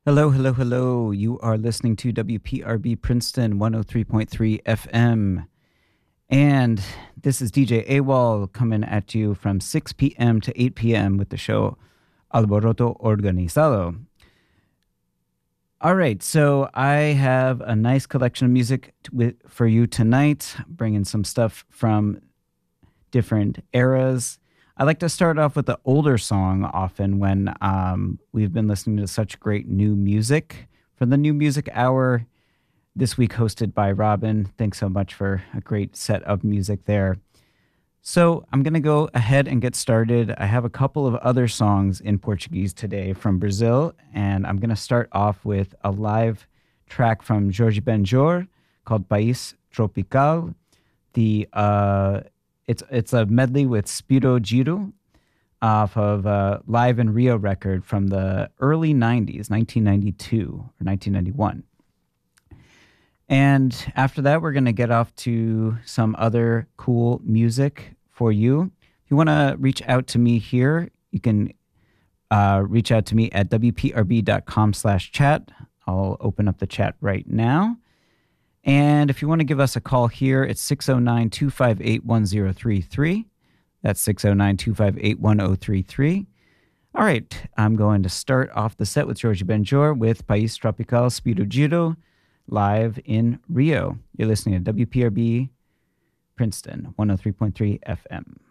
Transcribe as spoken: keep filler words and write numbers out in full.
Hello, hello, hello. You are listening to W P R B Princeton one oh three point three F M. And this is D J AWOL coming at you from six p.m. to eight p.m. with the show Alboroto Organizado. All right, so I have a nice collection of music t- with, for you tonight, bringing some stuff from different eras. I like to start off with the older song often when um, we've been listening to such great new music. For the New Music Hour, this week hosted by Robin. Thanks so much for a great set of music there. So I'm going to go ahead and get started. I have a couple of other songs in Portuguese today from Brazil, and I'm going to start off with a live track from Jorge Benjor called País Tropical. The uh, it's it's a medley with Spiro Giro off of a Live in Rio record from the early nineties, nineteen ninety-two or nineteen ninety-one. And after that, we're going to get off to some other cool music for you. If you want to reach out to me here, you can uh, reach out to me at w p r b dot com slash chat. I'll open up the chat right now. And if you want to give us a call here, it's six oh nine, two five eight, one oh three three. That's six oh nine, two five eight, one oh three three. All right, I'm going to start off the set with Jorge Benjor with País Tropical Spiro Giro, live in Rio. You're listening to W P R B Princeton one oh three point three F M.